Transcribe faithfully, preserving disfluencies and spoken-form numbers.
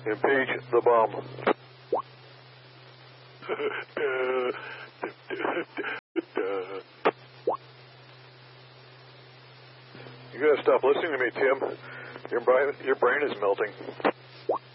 Impeach the bomb. You gotta stop listening to me, Tim. Your brain, your brain is melting.